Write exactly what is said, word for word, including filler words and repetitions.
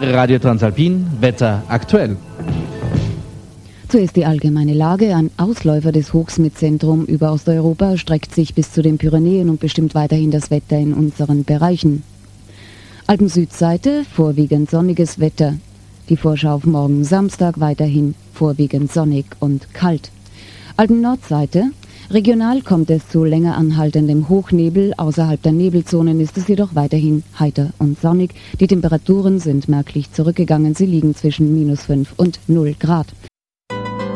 Radio Transalpin, Wetter aktuell. Zuerst die allgemeine Lage. Ein Ausläufer des Hochsmitzentrum über Osteuropa erstreckt sich bis zu den Pyrenäen und bestimmt weiterhin das Wetter in unseren Bereichen. Alpen-Südseite, vorwiegend sonniges Wetter. Die Vorschau auf morgen Samstag weiterhin vorwiegend sonnig und kalt. Alpen-Nordseite, regional kommt es zu länger anhaltendem Hochnebel. Außerhalb der Nebelzonen ist es jedoch weiterhin heiter und sonnig. Die Temperaturen sind merklich zurückgegangen. Sie liegen zwischen minus fünf und null Grad.